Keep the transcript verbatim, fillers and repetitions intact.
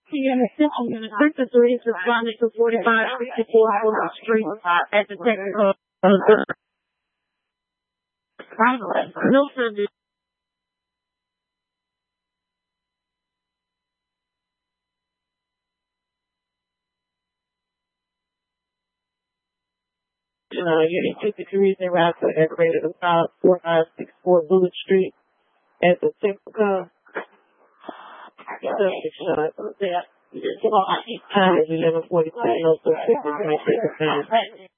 Three is responding to forty-five sixty-four Fuller Street at the technical. Milton. Uh, Unit fifty-three, they were also aggravated about four five six four Bullet Street at the technical. That time is eleven forty-five.